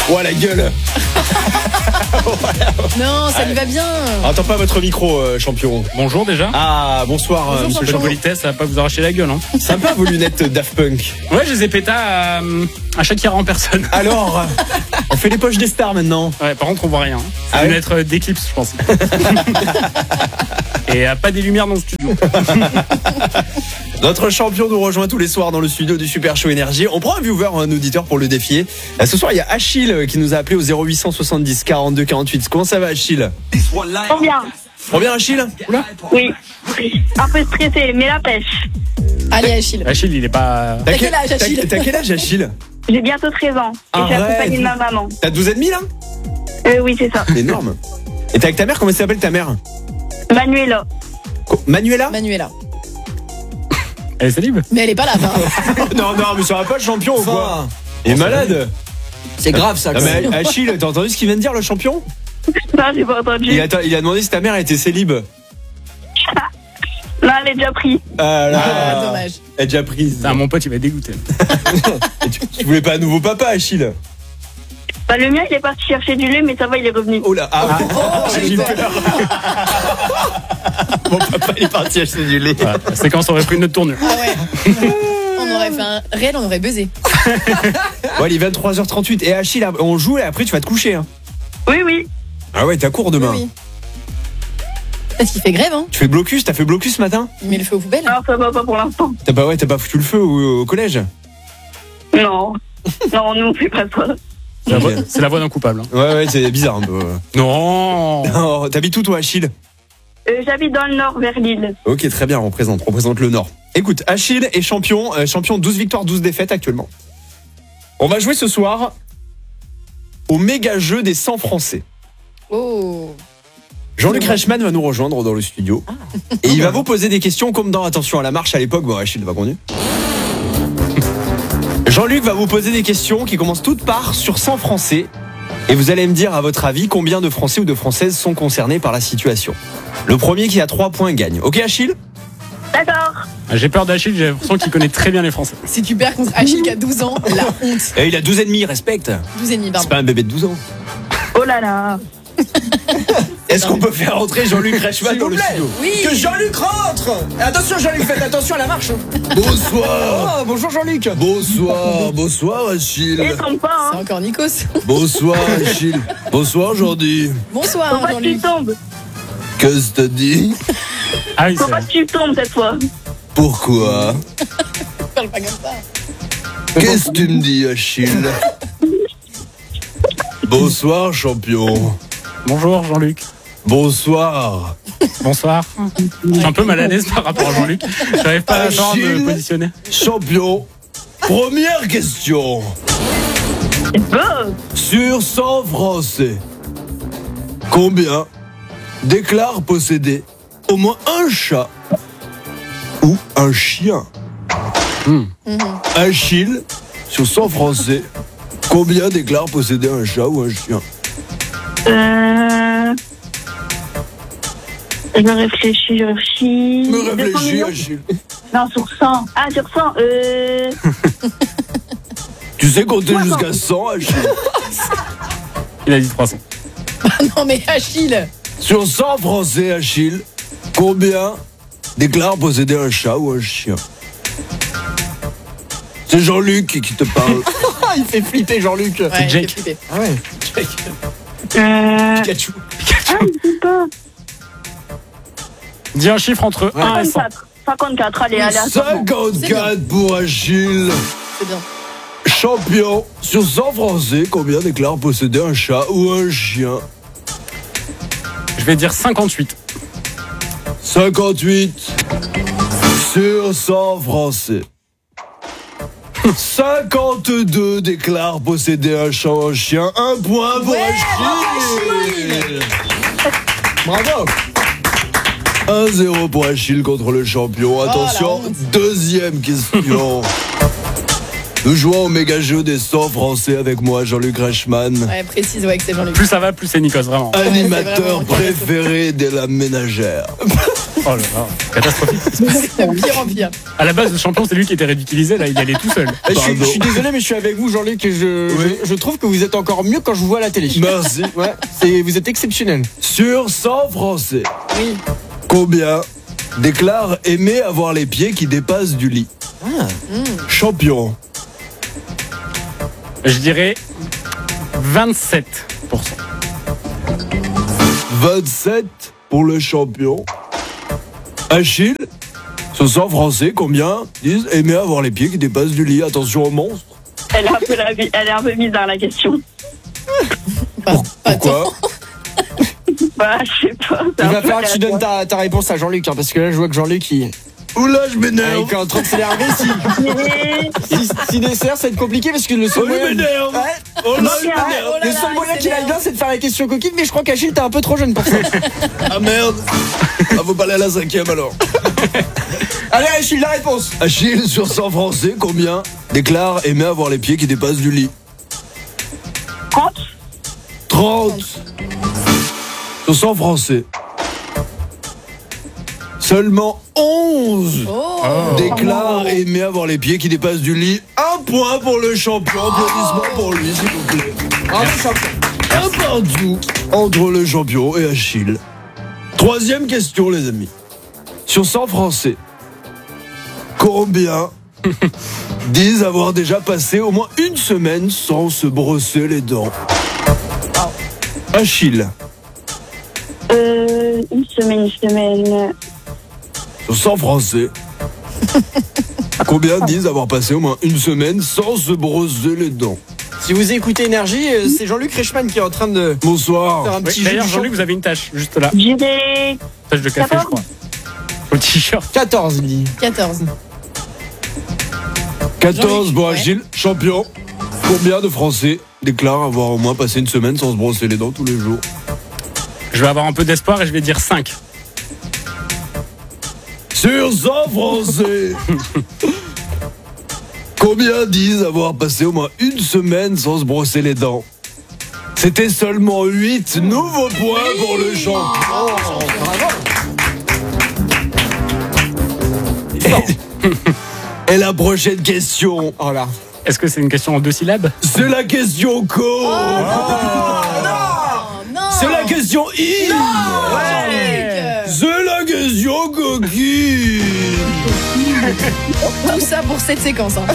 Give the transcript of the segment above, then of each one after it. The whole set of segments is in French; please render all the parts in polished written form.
Oh la gueule. Non, ça lui va bien. Attends pas votre micro, champion. Bonjour déjà. Ah, bonsoir, Bonjour, monsieur Bonne champion. politesse, ça va pas vous arracher la gueule. Hein. Sympa vos lunettes Daft Punk. Ouais, je les ai pétas à Shakira en personne. Alors, on fait les poches des stars maintenant. Ouais, par contre, on voit rien. Ah Ça ouais va être d'Eclipse, je pense. Et pas des lumières dans le studio. Notre champion nous rejoint tous les soirs dans le studio du Super Show Énergie. On prend un viewer, un auditeur pour le défier. Ce soir, il y a Achille qui nous a appelé au 0870 42 48. Comment ça va, Achille? Trop bien. Trop bien, Achille? Oula. Oui. Un peu stressé, mais la pêche. Allez, Achille. Achille, il est pas. T'as quel âge, Achille? T'as quel âge, Achille? J'ai bientôt 13 ans. Et je suis Arrête. accompagnée de ma maman. T'as 12 et demi là? Oui, c'est ça. C'est énorme. Et t'es avec ta mère? Comment s'appelle ta mère? Manuela. Manuela? Manuela. Elle est célib. Mais elle est pas là. Non, mais ça va pas le champion ou quoi? Il est malade. C'est grave ça. Non, mais Achille, t'as entendu ce qu'il vient de dire, le champion? Non, j'ai pas entendu. Il a demandé si ta mère était célib. Non, elle est déjà prise. Ah là, Ah, dommage. elle est déjà prise. Ah, mon pote, il va être dégoûté. Tu voulais pas un nouveau papa, Achille? Bah, le mien, il est parti chercher du lait, mais ça va, il est revenu. Oh là, j'ai eu peur. Mon papa il est parti acheter du lait. Ouais, la séquence aurait pris une autre tournure. Ah ouais. On aurait fait un réel, on aurait buzzé. Bon, il est 23h38. Et Achille, on joue et après tu vas te coucher. Hein. Oui. Ah ouais, t'as cours demain. Oui. Parce qu'il fait grève, hein. Tu fais blocus? T'as fait blocus ce matin? Il met le feu aux poubelles. Alors, ça va pas pour l'instant. T'as pas foutu le feu au collège? Non. Non, nous, on fait pas ça. C'est la voix d'un coupable. Hein. Ouais, c'est bizarre un peu. Non. Oh, t'habites où toi, Achille? J'habite dans le nord, vers Lille. Ok, très bien, on représente le Nord. Écoute, Achille est champion 12 victoires, 12 défaites actuellement. On va jouer ce soir au méga jeu des 100 Français. Oh. Jean-Luc Reichmann va nous rejoindre dans le studio. Et il va vous poser des questions comme dans Attention à la marche à l'époque. Bon, Achille va conduire. Jean-Luc va vous poser des questions qui commencent toutes par sur 100 Français. Et vous allez me dire, à votre avis, combien de Français ou de Françaises sont concernés par la situation. Le premier qui a 3 points gagne. Ok, Achille? D'accord. J'ai peur d'Achille, j'ai l'impression qu'il connaît très bien les Français. Si tu perds contre Achille qui a 12 ans, la honte. Et il a 12 et demi, respecte. 12 et demi, C'est pardon. pas un bébé de 12 ans. Oh là là. Est-ce qu'on peut faire entrer Jean-Luc Reichmann dans le studio? Oui. Que Jean-Luc rentre. Attention Jean-Luc, faites attention à la marche. Bonsoir. Oh, bonjour Jean-Luc. Bonsoir Achille. Il tombe pas, C'est hein. encore Nikos. Bonsoir Achille. Bonsoir Jordi. Bonsoir, Faut pas que tu Jean-Luc. tombes. Qu'est-ce que t'as dit? Ah oui, Faut pas que tu tombes cette fois. Pourquoi? Parle pas comme ça. Qu'est-ce que tu me dis Achille? Bonsoir champion. Bonjour Jean-Luc. Bonsoir. Bonsoir. Je suis un peu mal à l'aise par rapport à Jean-Luc. J'arrive pas à savoir me positionner. Champion. Première question. Go. Sur 100 Français, combien déclarent posséder au moins un chat ou un chien? Achille, sur 100 Français, combien déclarent posséder un chat ou un chien? Je réfléchis. Me 200 réfléchis millions. Achille. Non, sur 100. Ah, sur 100. Tu sais compter 300. jusqu'à 100 Achille? Il a dit 300. Non mais Achille. Sur 100 Français Achille, combien déclarent posséder un chat ou un chien? C'est Jean-Luc qui te parle. Il fait flipper Jean-Luc. Ouais, il Jake. fait flipper. Ah ouais. Pikachu. Ah, je sais pas. Dis un chiffre entre 1 et 100. 54. 54, allez, allez. 54 pour Achille. C'est bien. Champion, sur 100 Français, combien déclarent posséder un chat ou un chien? Je vais dire 58. 58 sur 100 Français. 52 déclarent posséder un chat ou un chien. Un point pour Achille. Bravo. 1-0 pour Achille contre le champion. Attention, la honte. deuxième question. Nous jouons au méga jeu des 100 Français avec moi, Jean-Luc Reichmann. Ouais, précise, ouais, que c'est Jean-Luc. Plus ça va, plus c'est Nikos, vraiment. Animateur vraiment préféré de la ménagère. Oh là là, catastrophique. C'est pire en pire. À la base, le champion, c'est lui qui était ridiculisé, là, il allait tout seul. Je suis désolé, mais je suis avec vous, Jean-Luc, et je trouve que vous êtes encore mieux quand je vous vois à la télé. Merci. Ouais, vous êtes exceptionnel. Sur 100 Français, Oui. combien déclarent aimer avoir les pieds qui dépassent du lit? Champion. Je dirais 27%. 27 pour le champion. Achille, sur 100 Français, combien disent aimer avoir les pieds qui dépassent du lit? Attention au monstre. Elle est un peu mise dans la question. Pourquoi? Bah, je sais pas. Il va falloir que tu donnes ta réponse à Jean-Luc, hein, parce que là, je vois que Jean-Luc, il Oula, je m'énerve. est en train de s'énerver. Si dessert, ça va être compliqué, parce que le seul Oh, il moyen... m'énerve. Ouais. Oh là, je Oh là m'énerve. là, Le seul moyen il qu'il aille s'énerve. bien, c'est de faire la question coquine, mais je crois qu'Achille, t'es un peu trop jeune pour ça. Ah merde. Ah, faut pas aller à la 5e alors. Allez, Achille, la réponse. Achille, sur 100 Français, combien déclarent aimer avoir les pieds qui dépassent du lit? 30. 30. Sur 100 Français. Seulement 11 déclarent aimer avoir les pieds qui dépassent du lit. Un point pour le champion. Applaudissements pour lui, s'il vous plaît. Bravo, champion. Un partout entre le champion et Achille. Troisième question, les amis. Sur 100 Français, combien disent avoir déjà passé au moins une semaine sans se brosser les dents? Achille, Une semaine. sur 100 Français, combien disent avoir passé au moins une semaine sans se brosser les dents? Si vous écoutez Énergie, c'est Jean-Luc Reichmann qui est en train de faire Bonsoir. un Oui, petit jeu d'ailleurs, du Jean-Luc, vous avez une tâche, juste là. J'irai. Tâche de café, je crois. Au t-shirt. 14, il dit. 14. 14 pour Ouais. Achille, champion. Combien de Français déclarent avoir au moins passé une semaine sans se brosser les dents tous les jours? Je vais avoir un peu d'espoir et je vais dire 5. Sur 100 Français, combien disent avoir passé au moins une semaine sans se brosser les dents? C'était seulement 8 nouveaux points pour le champion. Et la prochaine question, Oh là. Est-ce que c'est une question en 2 syllabes? c'est la question co. Oh non. C'est la question I. C'est la question coquine. Tout ça pour cette séquence. Hein.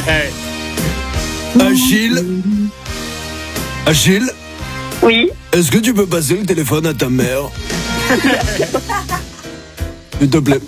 Achille, Oui. est-ce que tu peux passer le téléphone à ta mère? S'il te plaît.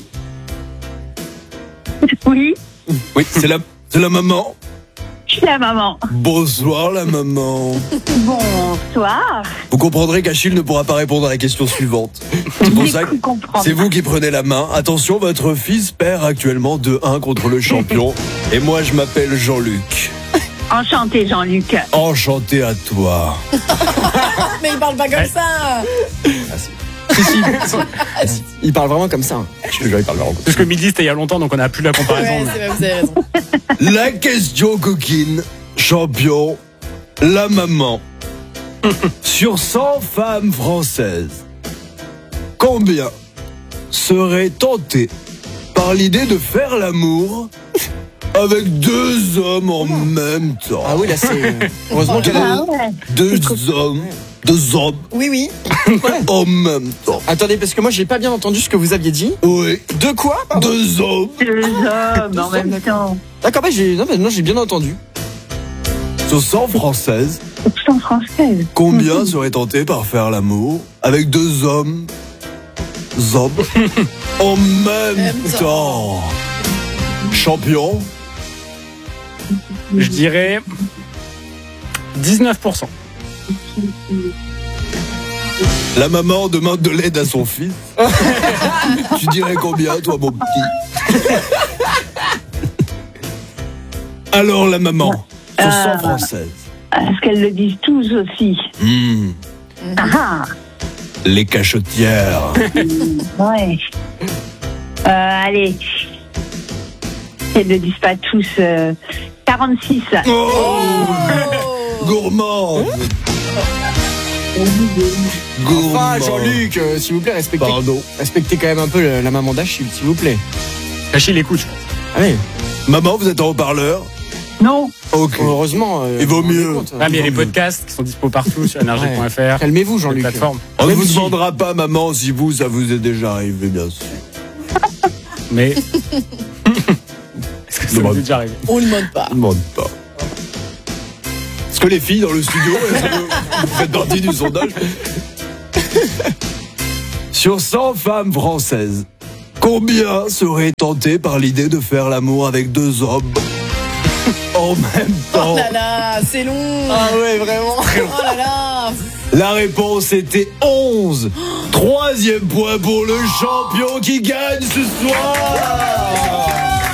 Oui. Oui, c'est la maman. Je suis la maman. Bonsoir la maman. Bonsoir. Vous comprendrez qu'Achille ne pourra pas répondre à la question suivante. C'est pour J'ai ça que cru comprendre. c'est vous qui prenez la main. Attention, votre fils perd actuellement 2-1 contre le champion. Et moi, je m'appelle Jean-Luc. Enchanté, Jean-Luc. Enchanté à toi. Mais il parle pas comme ça. Il parle vraiment comme ça. Je te jure, il parle vraiment. Parce que midi, c'était il y a longtemps, donc on n'a plus la comparaison. Ouais, c'est vrai, vous avez raison. La question coquine, champion, la maman. Sur 100 femmes françaises, combien seraient tentées par l'idée de faire l'amour avec 2 hommes en même temps? Ah oui, là, c'est. Heureusement qu'elle a. ouais. 2 hommes. 2 hommes Oui, oui. en même temps. Attendez, parce que moi, j'ai pas bien entendu ce que vous aviez dit. Oui. De quoi? Pardon. 2 hommes. 2 hommes en même temps. D'accord, bah, non, j'ai bien entendu. Sur 100 françaises, Tout en française. combien seraient tentés par faire l'amour avec 2 hommes en même temps? Champion, Je dirais 19%. la maman demande de l'aide à son fils. Tu dirais combien, toi, mon petit? Alors, la maman, sur 100 françaises. Est-ce qu'elles le disent tous aussi? Ah, Les cachotières. ouais. Allez. Qu'elles ne le disent pas tous. 46. Oh, gourmand. Enfin, Jean-Luc, s'il vous plaît, respectez quand même un peu la maman d'Achille, s'il vous plaît. Achille écoute, je crois. Allez, Maman, vous êtes en haut-parleur? Non. Ok. heureusement. Il vaut vous vous rendez mieux. compte, Ah, mais il y a les podcasts qui sont dispo partout sur énergie.fr. Calmez-vous, les Jean-Luc. plateformes. On ne Même vous si- demandera pas, maman, si vous, ça vous est déjà arrivé, bien sûr. Mais. Est-ce que ça Non, vous est déjà arrivé? On ne demande pas. Je ne demande pas. Est-ce que les filles dans le studio, est-ce que vous faites partie du sondage? Sur 100 femmes françaises, combien seraient tentées par l'idée de faire l'amour avec 2 hommes en même Oh temps? là là, c'est long. Ah ouais, vraiment. Oh là là. La réponse était 11. 3e point pour le champion qui gagne ce soir.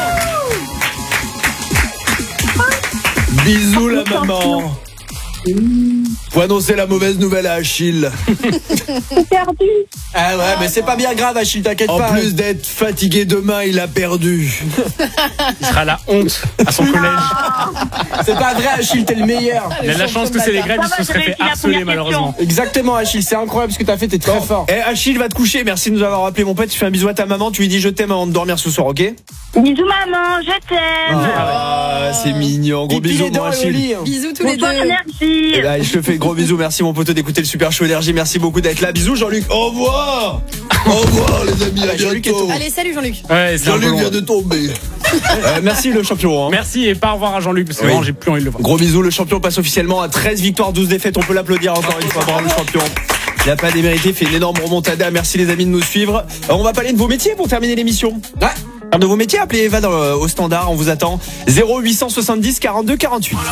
Bisous la maman. Faut annoncer la mauvaise nouvelle à Achille. Perdu. Ah ouais, mais c'est pas bien grave, Achille, t'inquiète En pas. plus d'être fatigué demain, il a perdu. Il sera la honte à son collège. C'est pas vrai, Achille, t'es le meilleur. Il a de la chance que c'est les grèves, il se serait fait harceler malheureusement. Exactement, Achille, c'est incroyable ce que t'as fait, t'es très fort. Eh, Achille va te coucher. Merci de nous avoir appelé, mon pote. Tu fais un bisou à ta maman. Tu lui dis je t'aime avant de dormir ce soir, ok? Bisous maman, je t'aime. Ah, c'est mignon. Gros Pipi bisous, les dents mon et au Achille. lit. Bisous tous les Bonsoir deux. énergie. Eh ben, je te fais gros bisous. Merci, mon poteau, d'écouter le Super Show Énergie. Merci beaucoup d'être là. Bisous, Jean-Luc. Au revoir. Au revoir les amis, à Jean-Luc est bientôt. Allez, salut Jean-Luc. Ouais, c'est un peu Jean-Luc long. vient de tomber. Merci, le champion. hein. Merci et pas au revoir à Jean-Luc parce que Oui. vraiment j'ai plus envie de le voir. Gros bisous, le champion passe officiellement à 13 victoires, 12 défaites. On peut l'applaudir encore une fois. Bravo, le champion. Il n'a pas démérité, fait une énorme remontada. Merci les amis de nous suivre. On va parler de vos métiers pour terminer l'émission. Ouais. De vos métiers, appelez Eva au standard, on vous attend. 0870 42 48.